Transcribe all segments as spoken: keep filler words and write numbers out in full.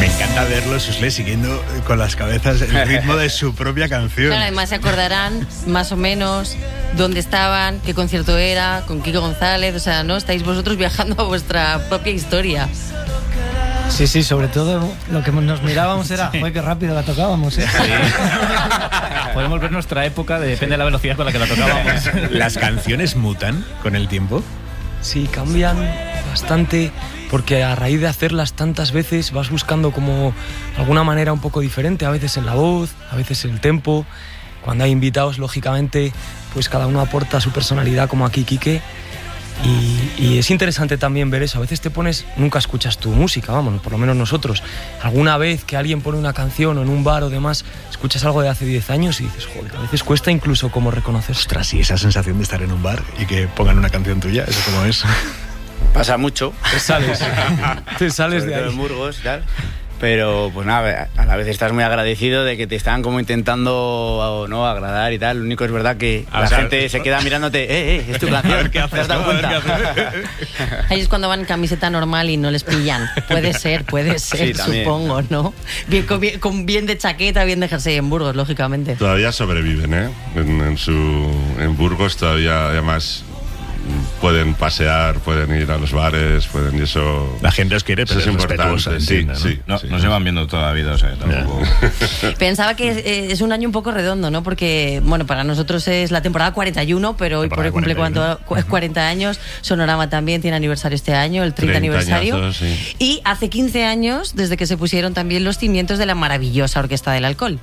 Me encanta verlo, Susle, siguiendo con las cabezas el ritmo de su propia canción. Claro, además se acordarán más o menos dónde estaban, qué concierto era, con Kiko González, o sea, ¿no? Estáis vosotros viajando a vuestra propia historia. Sí, sí, sobre todo lo que nos mirábamos era, sí. Joder, qué rápido la tocábamos, ¿eh? Sí. Podemos ver nuestra época, depende de la velocidad con la que la tocábamos. ¿Las canciones mutan con el tiempo? Sí, cambian bastante, porque a raíz de hacerlas tantas veces vas buscando como alguna manera un poco diferente, a veces en la voz, a veces en el tempo. Cuando hay invitados, lógicamente, pues cada uno aporta su personalidad, como aquí Quique. Y, y es interesante también ver eso. A veces te pones, nunca escuchas tu música, vamos, por lo menos nosotros. Alguna vez que alguien pone una canción o en un bar o demás, escuchas algo de hace diez años y dices, joder, a veces cuesta incluso como reconocer. Ostras, y esa sensación de estar en un bar y que pongan una canción tuya, ¿eso cómo es? Pasa mucho. Te sales, te sales de ahí. En Burgos, tal. Pero pues nada, a la vez estás muy agradecido de que te están como intentando no agradar y tal. Lo único es verdad que ah, la o sea, gente se queda mirándote, eh, eh, es tu canción. A ver qué haces, ¿te has dado cuenta? Ahí es cuando van en camiseta normal y no les pillan. Puede ser, puede ser, sí, supongo, ¿no? Bien, con, bien, con bien de chaqueta, bien de jersey en Burgos, lógicamente. Todavía sobreviven, ¿eh? En, en, su, en Burgos todavía, además, pueden pasear, pueden ir a los bares, pueden y eso. La gente os quiere, pero es, es importante. Sí, entiende, sí, ¿no? sí, Nos sí. llevan viendo toda la vida, o sea, tampoco. Pensaba que es, es un año un poco redondo, ¿no? Porque, bueno, para nosotros es la temporada cuarenta y uno, pero hoy por hoy cumple cuarenta, cuarenta años. Sonorama también tiene aniversario este año, el treinta aniversario. Añazos, sí. Y hace quince años, desde que se pusieron también los cimientos de la maravillosa Orquesta del Alcohol.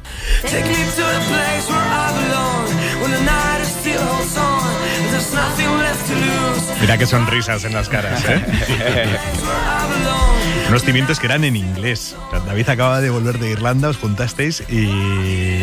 Mira qué sonrisas en las caras, ¿eh? Unos cimientos que eran en inglés. David acaba de volver de Irlanda, os juntasteis y